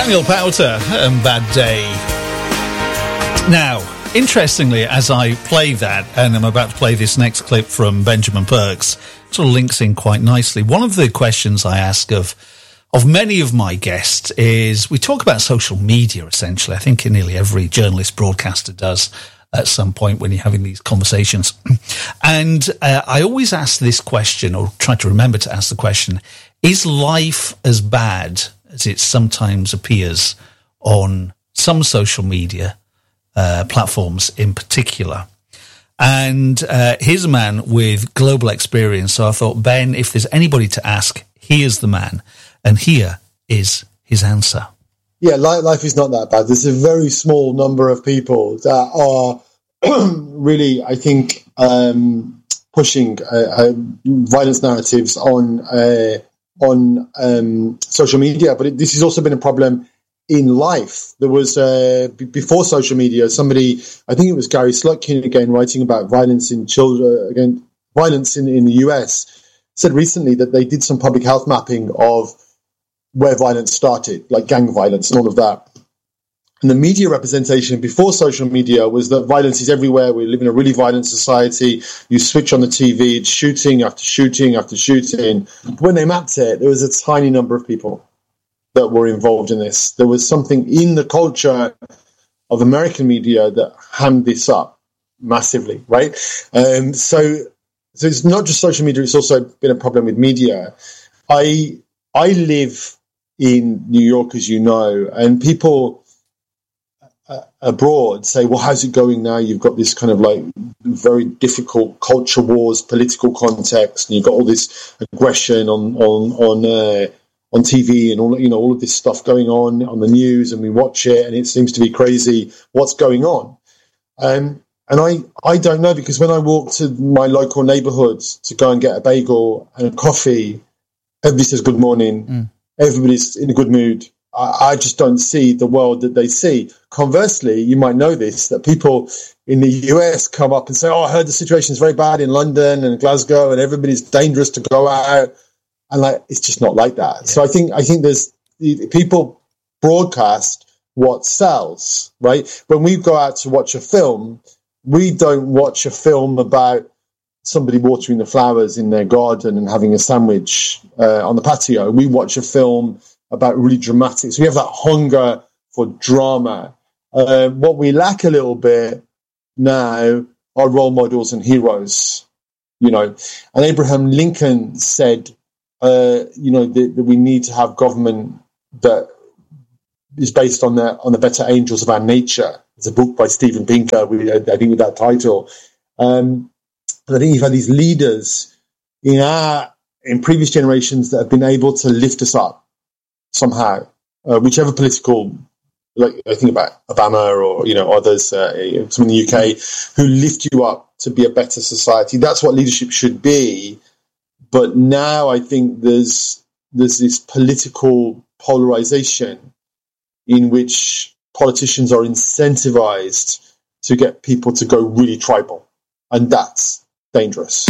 Daniel Powter and Bad Day. Now, interestingly, as I play that, and I'm about to play this next clip from Benjamin Perks, sort of links in quite nicely. One of the questions I ask of many of my guests is, we talk about social media, essentially. I think nearly every journalist broadcaster does at some point when you're having these conversations. And I always ask this question, or try to remember to ask the question, is life as bad as it sometimes appears on some social media platforms in particular? And here's a man with global experience. So I thought, Ben, if there's anybody to ask, here's the man. And here is his answer. Yeah, life is not that bad. There's a very small number of people that are really, I think, pushing violence narratives on social media. But this has also been a problem in life. There was, before social media, somebody, I think it was Gary Slutkin again, writing about violence in children, again, violence in the US, said recently that they did some public health mapping of where violence started, like gang violence and all of that. And the media representation before social media was that violence is everywhere. We live in a really violent society. You switch on the TV, it's shooting after shooting after shooting. When they mapped it, there was a tiny number of people that were involved in this. There was something in the culture of American media that hammed this up massively, right? So it's not just social media, it's also been a problem with media. I live in New York, as you know, and people abroad say, well, how's it going now? You've got this kind of like very difficult culture wars, political context, and you've got all this aggression on TV and all of this stuff going on the news, and we watch it and it seems to be crazy. What's going on? And I don't know, because when I walk to my local neighborhood to go and get a bagel and a coffee, everybody says good morning. Everybody's in a good mood. I just don't see the world that they see. Conversely, you might know this, that people in the US come up and say, oh, I heard the situation is very bad in London and Glasgow and everybody's dangerous to go out. And like, it's just not like that. Yeah. So I think there's people broadcast what sells, right? When we go out to watch a film, we don't watch a film about somebody watering the flowers in their garden and having a sandwich on the patio. We watch a film about really dramatic. So we have that hunger for drama. What we lack a little bit now are role models and heroes, And Abraham Lincoln said, that we need to have government that is based on the better angels of our nature. It's a book by Steven Pinker, I think, with that title. And I think you've had these leaders in previous generations that have been able to lift us up somehow, whichever political, like I think about Obama or others, some in the UK, who lift you up to be a better society. That's what leadership should be. But now I think there's this political polarization in which politicians are incentivized to get people to go really tribal, and that's dangerous.